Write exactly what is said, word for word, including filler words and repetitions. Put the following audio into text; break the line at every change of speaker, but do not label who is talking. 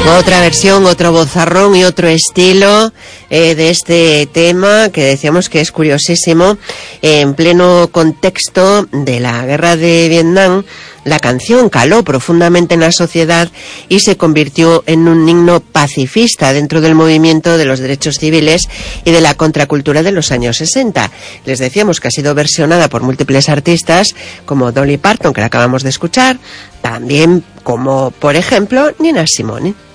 Otra versión, otro vozarrón y otro estilo eh, de este tema que decíamos que es curiosísimo. En pleno contexto de la guerra de Vietnam, la canción caló profundamente en la sociedad y se convirtió en un himno pacifista dentro del movimiento de los derechos civiles y de la contracultura de los años sesenta. Les decíamos que ha sido versionada por múltiples artistas como Dolly Parton, que la acabamos de escuchar, también como, por ejemplo, Nina Simone.